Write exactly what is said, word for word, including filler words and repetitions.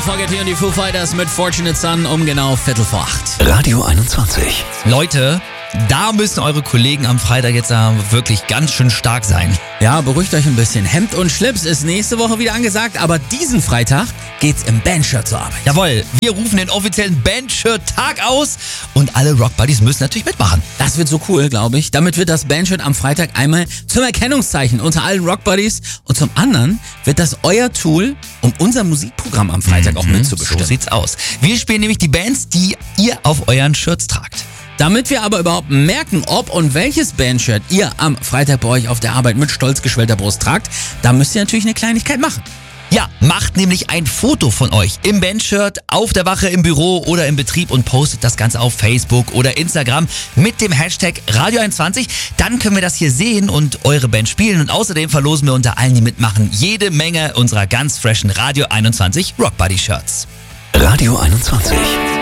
Fogerty und die Foo Fighters mit Fortunate Son um genau Viertel vor acht. Radio einundzwanzig. Leute, da müssen eure Kollegen am Freitag jetzt wirklich ganz schön stark sein. Ja, beruhigt euch ein bisschen. Hemd und Schlips ist nächste Woche wieder angesagt, aber diesen Freitag geht's im Bandshirt zur Arbeit. Jawohl, wir rufen den offiziellen Bandshirt-Tag aus und alle Rock Buddies müssen natürlich mitmachen. Das wird so cool, glaube ich. Damit wird das Bandshirt am Freitag einmal zum Erkennungszeichen unter allen Rock Buddies und zum anderen wird das euer Tool, um unser Musikprogramm am Freitag auch mitzubestimmen. So sieht's aus. Wir spielen nämlich die Bands, die ihr auf euren Shirts tragt. Damit wir aber überhaupt merken, ob und welches Bandshirt ihr am Freitag bei euch auf der Arbeit mit stolz geschwellter Brust tragt, da müsst ihr natürlich eine Kleinigkeit machen. Ja, macht nämlich ein Foto von euch im Bandshirt, auf der Wache, im Büro oder im Betrieb und postet das Ganze auf Facebook oder Instagram mit dem Hashtag Radio einundzwanzig. Dann können wir das hier sehen und eure Band spielen und außerdem verlosen wir unter allen, die mitmachen, jede Menge unserer ganz freshen Radio einundzwanzig Rock Buddy Shirts. Radio einundzwanzig.